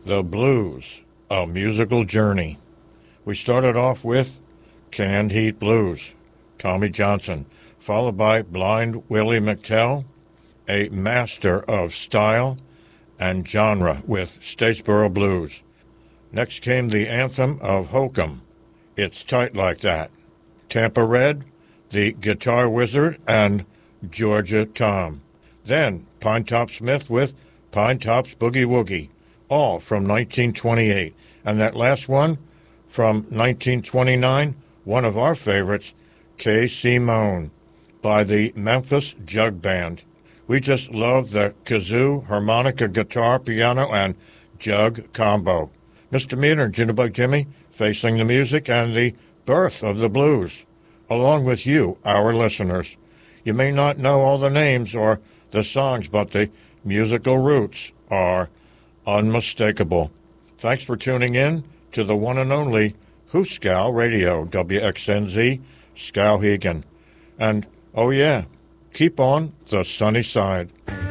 The Blues, A Musical Journey. We started off with Canned Heat Blues, Tommy Johnson, followed by Blind Willie McTell, a master of style and genre with Statesboro Blues. Next came the anthem of Hokum, It's Tight Like That. Tampa Red, the Guitar Wizard, and Georgia Tom. Then Pinetop Smith with Pinetop's Boogie Woogie, all from 1928. And that last one from 1929, one of our favorites, K.C. Moan, by the Memphis Jug Band. We just love the kazoo, harmonica, guitar, piano, and jug combo. Mr. Meter and Jitterbug Jimmy facing the music and the birth of the blues, along with you, our listeners. You may not know all the names or the songs, but the musical roots are unmistakable. Thanks for tuning in to the one and only Hooskow Radio, WXNZ, Skowhegan. And, oh yeah, keep on the sunny side.